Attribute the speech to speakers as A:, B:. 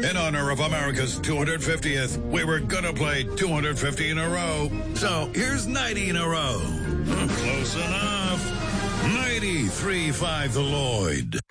A: In honor of America's 250th, we were gonna play 250 in a row. So here's 90 in a row. Close enough. 93.5 The Lloyd.